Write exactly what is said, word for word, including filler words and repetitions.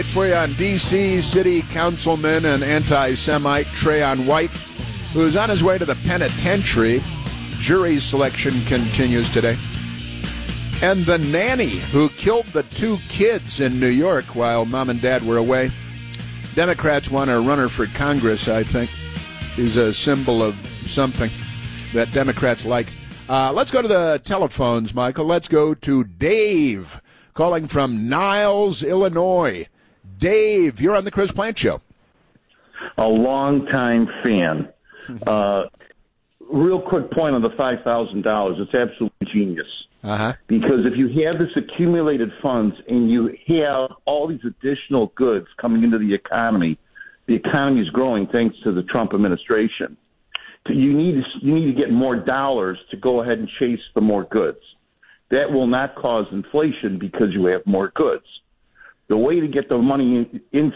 For you on D C City Councilman and anti-Semite Trayon White, who's on his way to the penitentiary. Jury selection continues today. And the nanny who killed the two kids in New York while mom and dad were away. Democrats want to run her for Congress, I think. She's a symbol of something that Democrats like. Uh, let's go to the telephones, Michael. Let's go to Dave, calling from Niles, Illinois. Dave, you're on the Chris Plant Show. A longtime fan. uh, real quick point on the five thousand dollars. It's absolutely genius. Uh-huh. Because if you have this accumulated funds and you have all these additional goods coming into the economy, the economy is growing thanks to the Trump administration. You need to, you need to get more dollars to go ahead and chase the more goods. That will not cause inflation because you have more goods. The way to get the money in, in